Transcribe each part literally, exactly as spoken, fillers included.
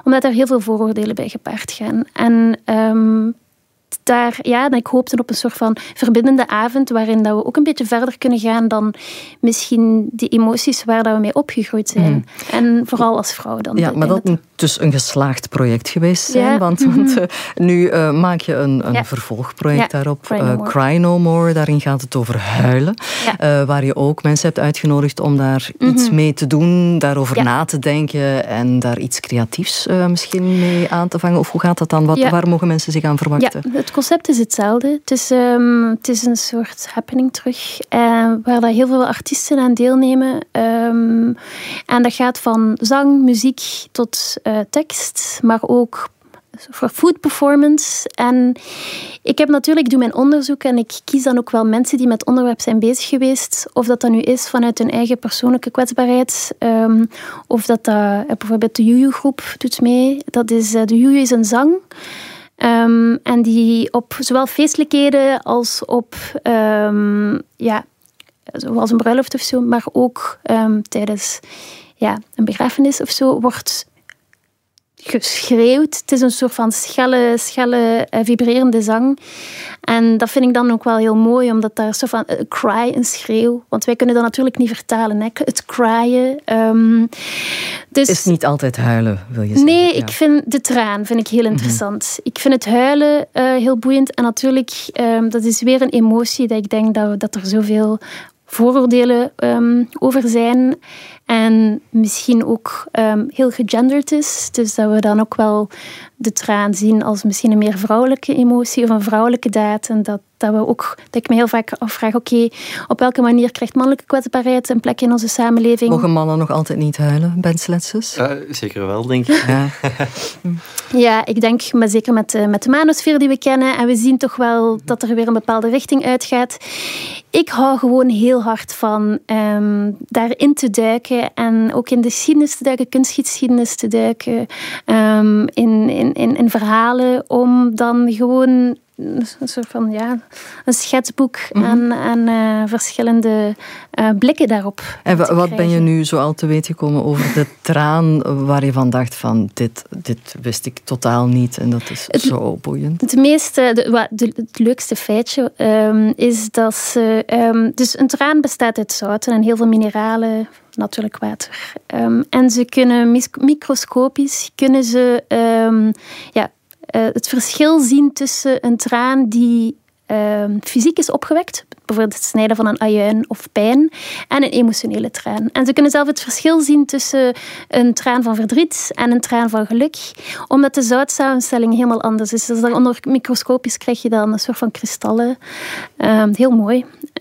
omdat er heel veel vooroordelen bij gepaard gaan. En um, daar, ja, ik hoopte op een soort van verbindende avond waarin dat we ook een beetje verder kunnen gaan dan misschien die emoties waar dat we mee opgegroeid zijn. Mm. En vooral als vrouw dan. Ja, maar dat moet dus een geslaagd project geweest zijn, ja. want, mm-hmm. want uh, nu uh, maak je een, een ja. vervolgproject ja. daarop, Cry no, uh, Cry no More. Daarin gaat het over huilen, ja. uh, waar je ook mensen hebt uitgenodigd om daar mm-hmm. iets mee te doen, daarover ja. na te denken en daar iets creatiefs uh, misschien mee aan te vangen. Of hoe gaat dat dan? Wat, ja. Waar mogen mensen zich aan verwachten? Ja, het concept is hetzelfde. Het is, um, het is een soort happening terug, uh, waar dat heel veel artiesten aan deelnemen. Um, en dat gaat van zang, muziek tot uh, tekst, maar ook voor food performance. En ik heb natuurlijk, ik doe mijn onderzoek en ik kies dan ook wel mensen die met het onderwerp zijn bezig geweest. Of dat dan nu is vanuit hun eigen persoonlijke kwetsbaarheid. Um, of dat dat, bijvoorbeeld de Juju-groep doet mee. Dat is, uh, de Juju is een zang. Um, en die op zowel feestelijkheden als op um, ja, zoals een bruiloft of zo, maar ook um, tijdens ja, een begrafenis of zo wordt geschreeuwd. Het is een soort van schelle, schelle uh, vibrerende zang. En dat vind ik dan ook wel heel mooi, omdat daar zo van een cry, een schreeuw. Want wij kunnen dat natuurlijk niet vertalen, hè? Het cryen. Um, dus, is niet altijd huilen, wil je zeggen? Nee, ja. ik vind de traan vind ik heel interessant. Mm-hmm. Ik vind het huilen uh, heel boeiend. En natuurlijk, um, dat is weer een emotie dat ik denk dat, we, dat er zoveel vooroordelen um, over zijn. En misschien ook um, heel gegenderd is. Dus dat we dan ook wel de traan zien als misschien een meer vrouwelijke emotie of een vrouwelijke daad. En dat, dat we ook, dat ik me heel vaak afvraag, oké, okay, op welke manier krijgt mannelijke kwetsbaarheid een plek in onze samenleving? Mogen mannen nog altijd niet huilen, Ben Sletses? Uh, zeker wel, denk ik. Ja, ja ik denk, maar zeker met, uh, met de manosfeer die we kennen. En we zien toch wel dat er weer een bepaalde richting uitgaat. Ik hou gewoon heel hard van um, daarin te duiken en ook in de geschiedenis te duiken, kunstgeschiedenis te duiken, um, in, in, in, in verhalen, om dan gewoon een soort van ja, een schetsboek mm-hmm. aan, aan uh, verschillende uh, blikken daarop. En w- wat ben je nu zoal te weten gekomen over de traan waar je van dacht van dit, dit wist ik totaal niet en dat is het, zo boeiend? Het meeste, de, de, het leukste feitje um, is dat ze... Um, dus een traan bestaat uit zouten en heel veel mineralen, natuurlijk water. Um, en ze kunnen mis- microscopisch kunnen ze um, ja, uh, het verschil zien tussen een traan die uh, fysiek is opgewekt, bijvoorbeeld het snijden van een ajuin of pijn, en een emotionele traan. En ze kunnen zelf het verschil zien tussen een traan van verdriet en een traan van geluk, omdat de zoutsamenstelling helemaal anders is. Dus onder microscopisch krijg je dan een soort van kristallen. Um, heel mooi.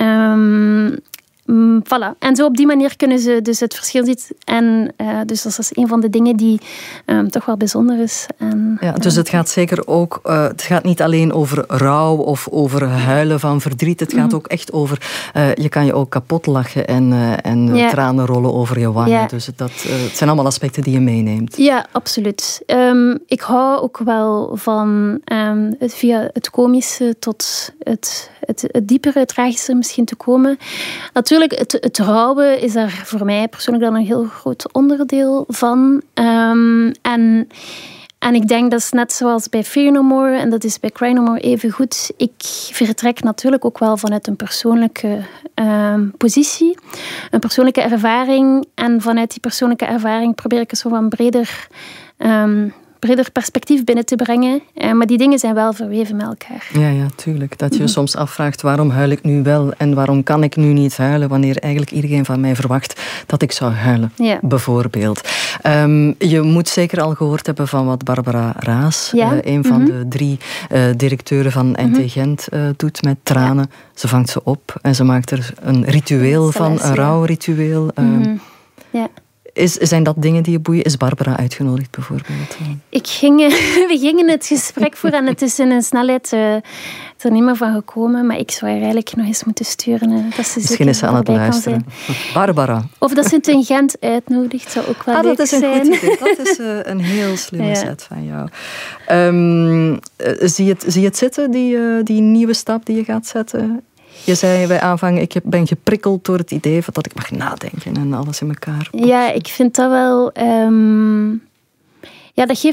Um, Mm, voilà. En zo op die manier kunnen ze dus het verschil zien. En uh, dus dat is een van de dingen die um, toch wel bijzonder is. En, ja, dus uh, het gaat zeker ook... Uh, het gaat niet alleen over rouw of over huilen van verdriet. Het gaat mm-hmm. ook echt over... Uh, je kan je ook kapot lachen en, uh, en yeah. tranen rollen over je wangen. Yeah. Dus dat, uh, het zijn allemaal aspecten die je meeneemt. Ja, absoluut. Um, ik hou ook wel van um, het via het komische tot het, het, het diepere, tragische misschien te komen. Natuurlijk, Het, het rouwen is daar voor mij persoonlijk dan een heel groot onderdeel van. Um, en, en ik denk dat is net zoals bij Fear No More, en dat is bij Cry No More even goed. Ik vertrek natuurlijk ook wel vanuit een persoonlijke um, positie, een persoonlijke ervaring. En vanuit die persoonlijke ervaring probeer ik een soort van breder... Um, breder perspectief binnen te brengen. Uh, maar die dingen zijn wel verweven met elkaar. Ja, ja, tuurlijk. Dat je mm-hmm. soms afvraagt, waarom huil ik nu wel en waarom kan ik nu niet huilen, wanneer eigenlijk iedereen van mij verwacht dat ik zou huilen, ja. bijvoorbeeld. Um, je moet zeker al gehoord hebben van wat Barbara Raas, ja. uh, een van mm-hmm. de drie uh, directeuren van N T Gent, uh, doet met tranen. Ja. Ze vangt ze op en ze maakt er een ritueel van, een rouwritueel. Uh, mm-hmm. Ja. Is, zijn dat dingen die je boeien? Is Barbara uitgenodigd bijvoorbeeld? Ik ging, we gingen het gesprek voor en het is in een snelheid uh, er niet meer van gekomen. Maar ik zou haar eigenlijk nog eens moeten sturen. Uh, dat ze Misschien is ze aan het luisteren. Barbara. Of dat ze het in Gent uitnodigt, zou ook wel ah, leuk dat is een zijn. Goed idee. Dat is uh, een heel slimme ja. zet van jou. Um, uh, zie, je het, zie je het zitten, die, uh, die nieuwe stap die je gaat zetten? Je zei bij aanvang, ik ben geprikkeld door het idee van dat ik mag nadenken en alles in elkaar. Ja, ik vind dat wel... Um, ja, dat geeft